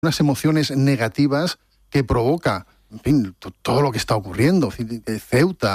unas emociones negativas que provoca, en fin, todo lo que está ocurriendo, Ceuta,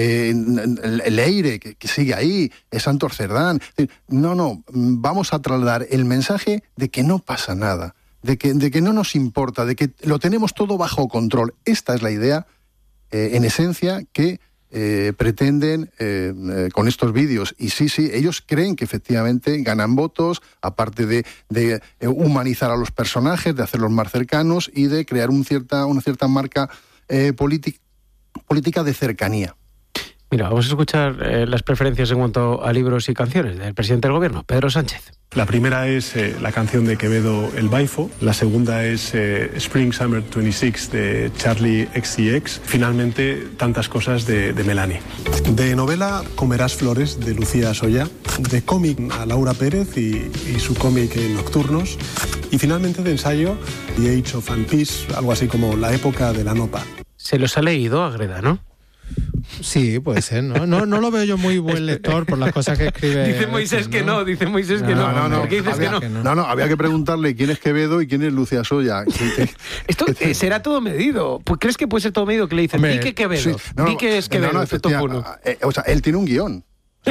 el Eire, que sigue ahí, Santos Cerdán. No, vamos a trasladar el mensaje de que no pasa nada, de que no nos importa, de que lo tenemos todo bajo control. Esta es la idea, en esencia, que pretenden con estos vídeos. Y sí, ellos creen que efectivamente ganan votos, aparte de humanizar a los personajes, de hacerlos más cercanos y de crear una cierta marca política de cercanía. Mira, vamos a escuchar las preferencias en cuanto a libros y canciones del presidente del gobierno, Pedro Sánchez. La primera es la canción de Quevedo, El Baifo. La segunda es Spring Summer 26 de Charlie XCX. Finalmente, Tantas cosas de Melanie. De novela, Comerás flores de Lucía Soya. De cómic, a Laura Pérez y su cómic Nocturnos. Y finalmente de ensayo, The Age of Peace, algo así como La época de la nopa. Se los ha leído Ágreda, ¿no? Sí, puede ser, ¿no? No lo veo yo muy buen lector por las cosas que escribe. Dice Moisés que no, dice Moisés que no. No. ¿Por qué dices que no? No, había que preguntarle quién es Quevedo y quién es Lucía Soya. Esto será todo medido. Pues ¿crees que puede ser todo medido? Que le dicen, di que Quevedo, di que es Quevedo. O sea, él tiene un guión.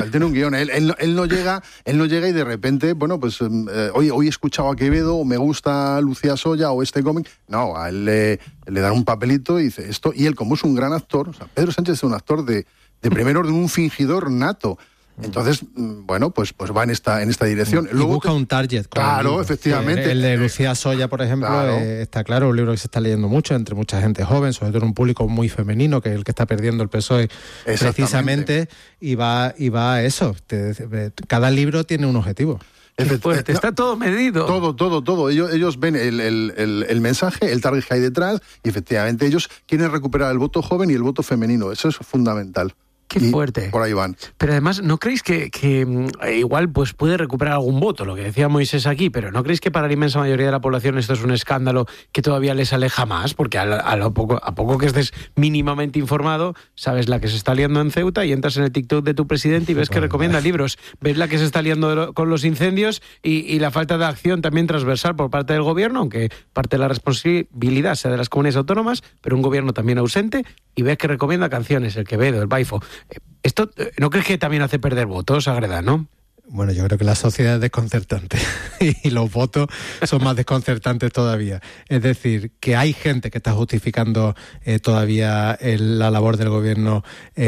Él no llega y de repente, bueno, pues hoy he escuchado a Quevedo, o me gusta Lucía Soya o este cómic. No, a él le dan un papelito y dice esto, y él, como es un gran actor, o sea, Pedro Sánchez es un actor de primer orden, un fingidor nato. Entonces, bueno, pues va en esta dirección. Y luego busca un target. Claro, efectivamente. El de Lucía Soya, por ejemplo, claro. Está claro, un libro que se está leyendo mucho entre mucha gente joven, sobre todo en un público muy femenino, que es el que está perdiendo el PSOE precisamente, y va a eso. Cada libro tiene un objetivo. Fuerte, está todo medido. Todo. Ellos ven el mensaje, el target que hay detrás, y efectivamente ellos quieren recuperar el voto joven y el voto femenino. Eso es fundamental. Qué fuerte. Por ahí van. Pero además, ¿no creéis que igual pues puede recuperar algún voto? Lo que decía Moisés aquí, pero ¿no creéis que para la inmensa mayoría de la población esto es un escándalo que todavía les aleja más? Porque a poco que estés mínimamente informado, sabes la que se está liando en Ceuta y entras en el TikTok de tu presidente y ves que recomienda libros. Ves la que se está liando con los incendios y la falta de acción también transversal por parte del gobierno, aunque parte de la responsabilidad sea de las comunidades autónomas, pero un gobierno también ausente, y ves que recomienda canciones, el Quevedo, el Baifo. ¿Esto no crees que también hace perder votos, Ágreda, no? Bueno, yo creo que la sociedad es desconcertante y los votos son más desconcertantes todavía. Es decir, que hay gente que está justificando todavía la labor del gobierno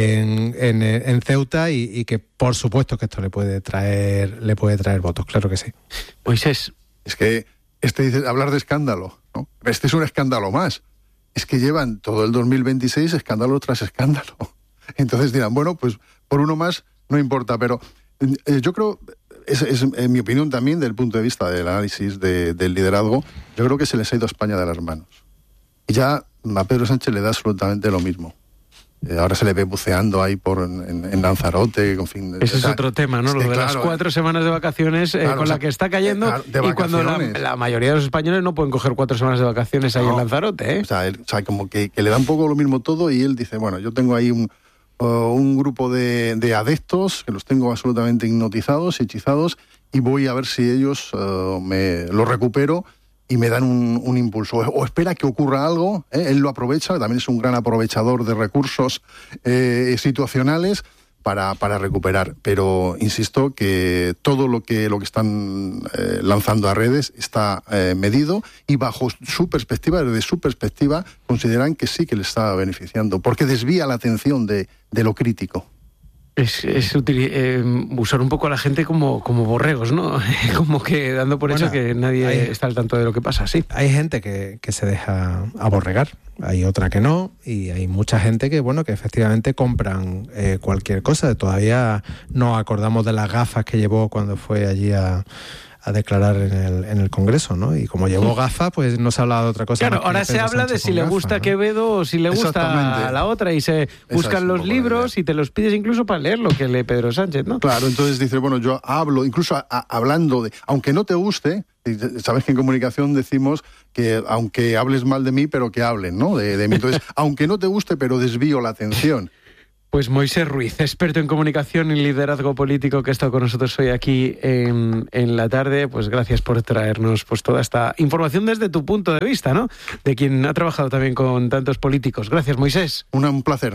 en Ceuta y que por supuesto que esto le puede traer votos, claro que sí. Moisés. Es que dice hablar de escándalo, ¿no? Este es un escándalo más. Es que llevan todo el 2026 escándalo tras escándalo. Entonces dirán, bueno, pues por uno más no importa, pero yo creo, es en mi opinión también, desde el punto de vista del análisis del liderazgo, yo creo que se les ha ido a España de las manos. Y ya a Pedro Sánchez le da absolutamente lo mismo. Ahora se le ve buceando ahí en Lanzarote, en fin. Ese es otro tema, ¿no? Lo de las 4 semanas de vacaciones con la que está cayendo y cuando la mayoría de los españoles no pueden coger 4 semanas de vacaciones ahí en Lanzarote, ¿eh? O sea, como que le da un poco lo mismo todo y él dice, bueno, yo tengo ahí un grupo de adeptos que los tengo absolutamente hipnotizados, hechizados, y voy a ver si ellos lo recupero y me dan un impulso. O espera que ocurra algo, él lo aprovecha, también es un gran aprovechador de recursos situacionales para recuperar. Pero insisto que todo lo que están lanzando a redes está medido y bajo su perspectiva, desde su perspectiva, consideran que sí que le está beneficiando, porque desvía la atención de lo crítico. Es usar un poco a la gente como borregos, ¿no? Como que dando por hecho que nadie está al tanto de lo que pasa, sí. Hay gente que se deja aborregar, hay otra que no, y hay mucha gente que efectivamente compran cualquier cosa. Todavía nos acordamos de las gafas que llevó cuando fue allí a declarar en el Congreso, ¿no? Y como llevó gafas, pues no se ha hablado de otra cosa. Claro, ahora se habla de si le gusta Quevedo o si le gusta a la otra, y se buscan los libros y te los pides incluso para leer lo que lee Pedro Sánchez, ¿no? Claro, entonces dice, bueno, yo hablo, incluso hablando de, aunque no te guste, sabes que en comunicación decimos que aunque hables mal de mí, pero que hablen, ¿no? De mí. Entonces, aunque no te guste, pero desvío la atención. Pues Moisés Ruiz, experto en comunicación y liderazgo político, que ha estado con nosotros hoy aquí en la tarde. Pues gracias por traernos pues toda esta información desde tu punto de vista, ¿no? De quien ha trabajado también con tantos políticos. Gracias, Moisés. Un placer.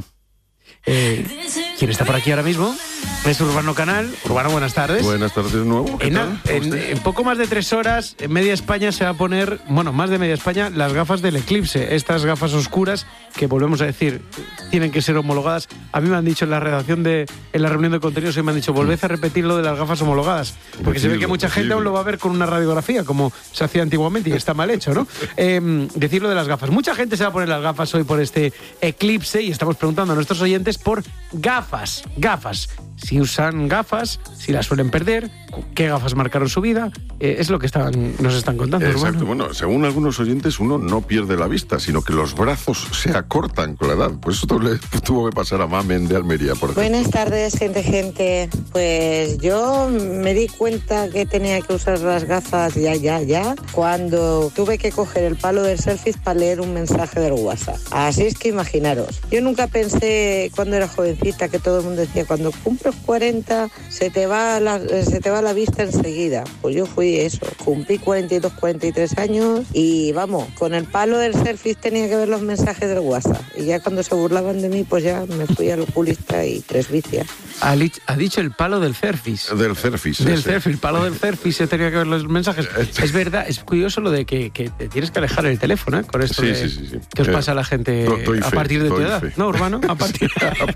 ¿Quién está por aquí ahora mismo? Es Urbano Canal. Urbano, buenas tardes. Buenas tardes de nuevo. En poco más de 3 horas, en media España se va a poner, bueno, más de media España, las gafas del eclipse. Estas gafas oscuras que, volvemos a decir, tienen que ser homologadas. A mí me han dicho en la redacción en la reunión de contenidos, me han dicho, volved a repetir lo de las gafas homologadas. Porque se ve que mucha gente aún lo va a ver con una radiografía, como se hacía antiguamente, y está mal hecho, ¿no? Decir lo de las gafas. Mucha gente se va a poner las gafas hoy por este eclipse y estamos preguntando a nuestros oyentes por gafas. Si usan gafas, si las suelen perder, qué gafas marcaron su vida, es lo que nos están contando. Exacto, Urbano. bueno, según algunos oyentes, uno no pierde la vista, sino que los brazos se acortan con la edad. Pues esto le tuvo que pasar a Mamen de Almería, por ejemplo. Buenas tardes, gente. Pues yo me di cuenta que tenía que usar las gafas ya, cuando tuve que coger el palo del selfie para leer un mensaje del WhatsApp. Así es que imaginaros. Yo nunca pensé cuando era jovencita que todo el mundo decía, cuando cumples 40 se te va la vista enseguida. Pues yo fui eso, cumplí 42, 43 años y vamos, con el palo del selfie tenía que ver los mensajes del WhatsApp. Y ya cuando se burlaban de mí, pues ya me fui al oculista y presbicia. Ha dicho el palo del selfie. Del selfie. El palo del selfie se tenía que ver los mensajes. Es verdad, es curioso lo de que te tienes que alejar el teléfono, con esto sí. ¿Qué os pasa a la gente a partir de tu edad? Fe. ¿No, Urbano? A partir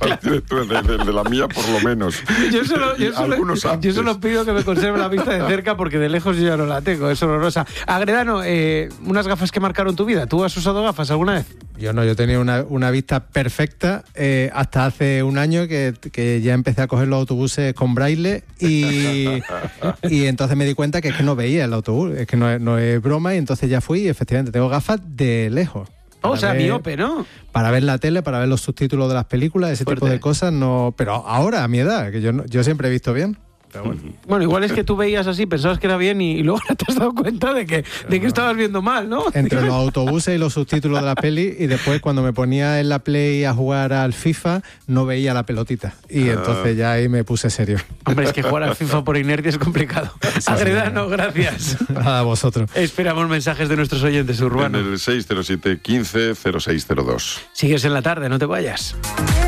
de la mía, por lo menos. Yo solo pido que me conserve la vista de cerca porque de lejos yo ya no la tengo, es horrorosa. Agredano, unas gafas que marcaron tu vida. ¿Tú has usado gafas alguna vez? Yo no, yo tenía una vista perfecta hasta hace un año que ya empecé a coger los autobuses con braille y entonces me di cuenta que es que no veía el autobús, es que no es broma, y entonces ya fui y efectivamente tengo gafas de lejos. O sea, miope, ¿no? Para ver la tele, para ver los subtítulos de las películas, ese tipo de cosas, no. Pero ahora, a mi edad, que yo siempre he visto bien. Pero bueno, igual es que tú veías así, pensabas que era bien y luego te has dado cuenta de que estabas viendo mal, ¿no? Entre los autobuses y los subtítulos de la peli, y después cuando me ponía en la Play a jugar al FIFA, no veía la pelotita. Y entonces ya ahí me puse serio. Hombre, es que jugar al FIFA por inercia es complicado. Agredano, gracias. Nada, a vosotros. Esperamos mensajes de nuestros oyentes, Urbano. En el 607 15 0602. Sigues en la tarde, no te vayas.